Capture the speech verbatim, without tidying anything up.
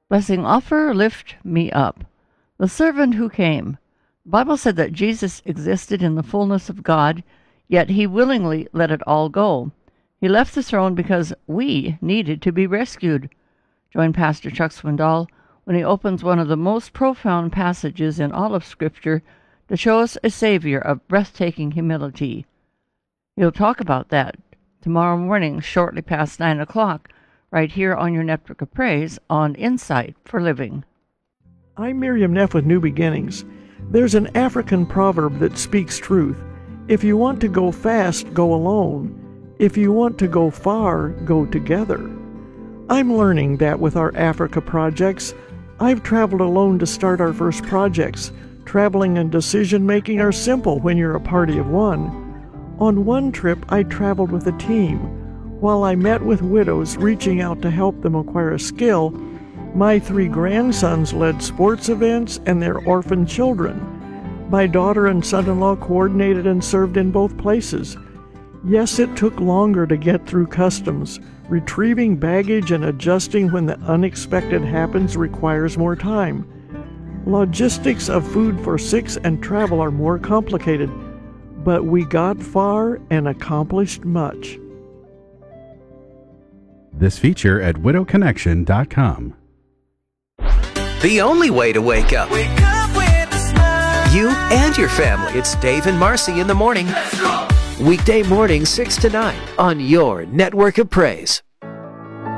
Blessing offer, lift me up. The servant who came. The Bible said that Jesus existed in the fullness of God, yet he willingly let it all go. He left the throne because we needed to be rescued. Join Pastor Chuck Swindoll when he opens one of the most profound passages in all of Scripture to show us a Savior of breathtaking humility. He'll talk about that tomorrow morning, shortly past nine o'clock, right here on your Network of Praise on Insight for Living. I'm Miriam Neff with New Beginnings. There's an African proverb that speaks truth. If you want to go fast, go alone. If you want to go far, go together. I'm learning that with our Africa projects. I've traveled alone to start our first projects. Traveling and decision-making are simple when you're a party of one. On one trip, I traveled with a team. While I met with widows reaching out to help them acquire a skill, my three grandsons led sports events and their orphan children. My daughter and son-in-law coordinated and served in both places. Yes, it took longer to get through customs. Retrieving baggage and adjusting when the unexpected happens requires more time. Logistics of food for six and travel are more complicated, but we got far and accomplished much. This feature at widow connection dot com. The only way to wake up. Wake up with a smile. You and your family. It's Dave and Marcy in the morning. Let's go. Weekday morning six to nine on your Network of Praise.